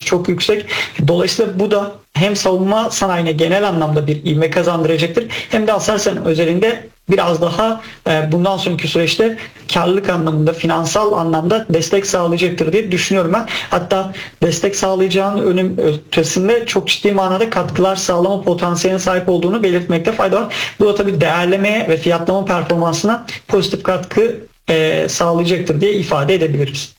çok yüksek. Dolayısıyla bu da hem savunma sanayine genel anlamda bir ivme kazandıracaktır, hem de Aselsan özelinde biraz daha bundan sonraki süreçte karlılık anlamında, finansal anlamda destek sağlayacaktır diye düşünüyorum ben. Hatta destek sağlayacağının ötesinde çok ciddi manada katkılar sağlama potansiyeline sahip olduğunu belirtmekte fayda var. Bu da tabii değerlemeye ve fiyatlama performansına pozitif katkı sağlayacaktır diye ifade edebiliriz.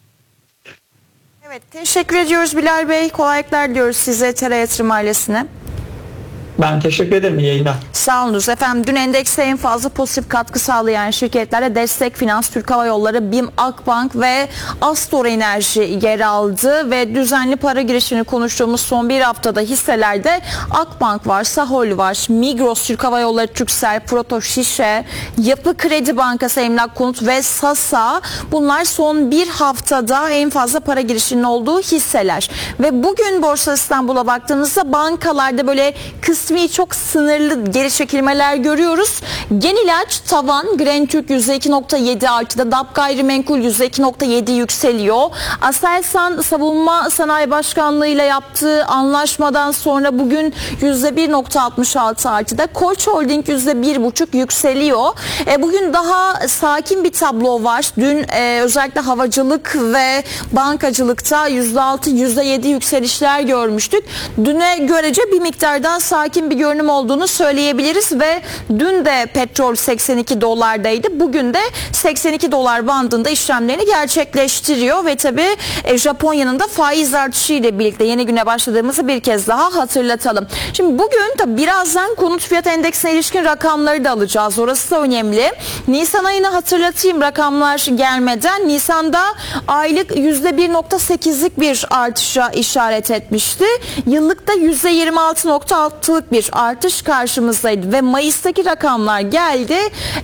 Evet, teşekkür ediyoruz Bilal Bey. Kolaylıklar diliyoruz size, TR Yatırım ailesine. Ben teşekkür ederim, iyi yayınlar. Sağ olunuz efendim. Dün endekse en fazla pozitif katkı sağlayan şirketlerde Destek Finans, Türk Hava Yolları, BİM, Akbank ve Astor Enerji yer aldı ve düzenli para girişini konuştuğumuz son bir haftada hisselerde Akbank var, Sahol var, Migros, Türk Hava Yolları, Turkcell, Proto Şişe, Yapı Kredi Bankası, Emlak Konut ve Sasa, bunlar son bir haftada en fazla para girişinin olduğu hisseler. Ve bugün Borsa İstanbul'a baktığımızda bankalarda böyle kısmi çok sınırlı geri çekilmeler görüyoruz. Genilaç tavan, Grentürk %2.7 artıda, DAP Gayrimenkul %2.7 yükseliyor. Aselsan Savunma Sanayi Başkanlığı ile yaptığı anlaşmadan sonra bugün %1.66 artıda. Koç Holding %1.5 yükseliyor. Bugün daha sakin bir tablo var. Dün özellikle havacılık ve bankacılıkta %6, %7 yükselişler görmüştük. Düne görece bir miktardan sakin bir görünüm olduğunu söyleyebiliriz ve dün de petrol 82 dolardaydı. Bugün de 82 dolar bandında işlemlerini gerçekleştiriyor ve tabii Japonya'nın da faiz artışı ile birlikte yeni güne başladığımızı bir kez daha hatırlatalım. Şimdi bugün tabii birazdan konut fiyat endeksine ilişkin rakamları da alacağız. Orası da önemli. Nisan ayını hatırlatayım rakamlar gelmeden. Nisan'da aylık %1.8'lik bir artışa işaret etmişti. Yıllıkta %26.6'lık bir artış karşımızdaydı ve Mayıs'taki rakamlar geldi.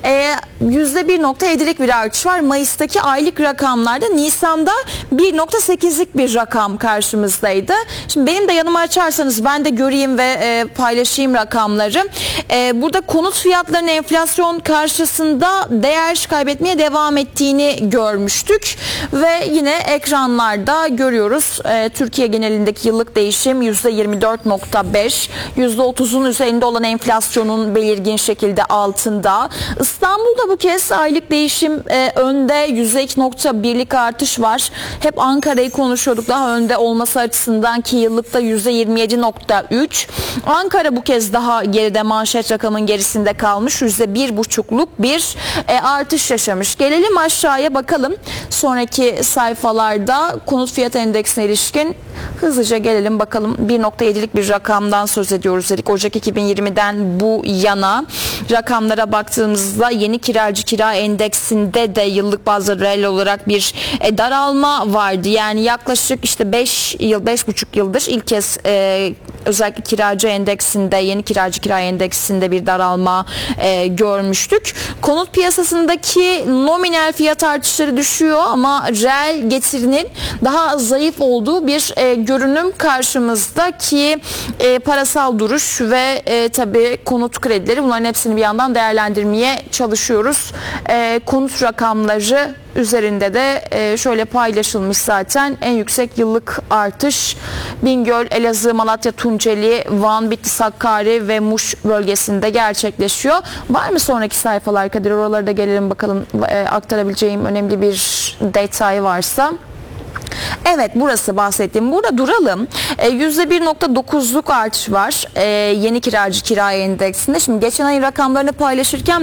%1.7'lik bir artış var. Mayıs'taki aylık rakamlarda Nisan'da 1.8'lik bir rakam karşımızdaydı. Şimdi benim de yanıma açarsanız ben de göreyim ve paylaşayım rakamları. Burada konut fiyatlarının enflasyon karşısında değer kaybetmeye devam ettiğini görmüştük ve yine ekranlarda görüyoruz. Türkiye genelindeki yıllık değişim %24.5, %30'un üzerinde olan enflasyonun belirgin şekilde altında. İstanbul'da bu kez aylık değişim önde, %2.1'lik artış var. Hep Ankara'yı konuşuyorduk daha önde olması açısından ki yıllıkta %27.3. Ankara bu kez daha geride, manşet rakamın gerisinde kalmış. %1.5'luk bir artış yaşamış. Gelelim aşağıya bakalım. Sonraki sayfalarda konut fiyat endeksine ilişkin hızlıca gelelim bakalım. 1.7'lik bir rakamdan söz ediyoruz dedik. Ocak 2020'den bu yana rakamlara baktığımızda yeni kiracı kira endeksinde de yıllık bazda reel olarak bir daralma vardı. Yani yaklaşık işte 5,5 yıldır ilk kez özellikle kiracı endeksinde, yeni kiracı kira endeksinde bir daralma görmüştük. Konut piyasasındaki nominal fiyat artışları düşüyor ama reel getirinin daha zayıf olduğu bir görünüm karşımızda ki parasal duruş ve tabii konut kredileri, bunların hepsini bir yandan değerlendirmeye çalışıyoruz. Konut rakamları üzerinde de şöyle paylaşılmış zaten. En yüksek yıllık artış Bingöl, Elazığ, Malatya, Tunceli, Van, Bitlis, Hakkari ve Muş bölgesinde gerçekleşiyor. Var mı sonraki sayfalar Kadir? Oralara da gelelim bakalım, aktarabileceğim önemli bir detay varsa. Evet, burası bahsettiğim. Burada duralım. %1.9'luk artış var yeni kiracı kira endeksinde. Şimdi geçen ayın rakamlarını paylaşırken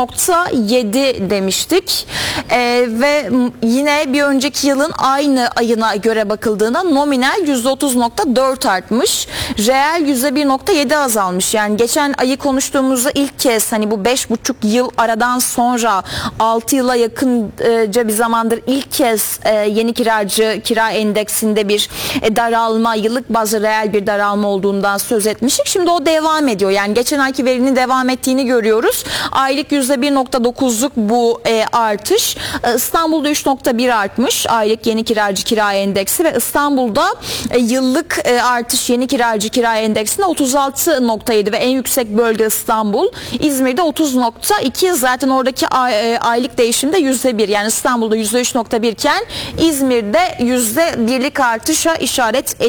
1.7 demiştik. Ve yine bir önceki yılın aynı ayına göre bakıldığında nominal %30.4 artmış. Reel %1.7 azalmış. Yani geçen ayı konuştuğumuzda ilk kez hani bu 5,5 yıl aradan sonra 6 yıla yakınca bir zamandır ilk kez yeni kiracı kira endeksinde bir daralma, yıllık bazı reel bir daralma olduğundan söz etmiştik. Şimdi o devam ediyor. Yani geçen ayki verinin devam ettiğini görüyoruz. Aylık %1.9'luk bu artış. İstanbul'da 3.1 artmış aylık yeni kiracı kira endeksi ve İstanbul'da yıllık artış yeni kiracı kira endeksinde 36.7 ve en yüksek bölge İstanbul. İzmir'de 30.2, zaten oradaki aylık değişimde %1. Yani İstanbul'da %3.1 iken İzmir'de %1'lik artışa işaret ediyor.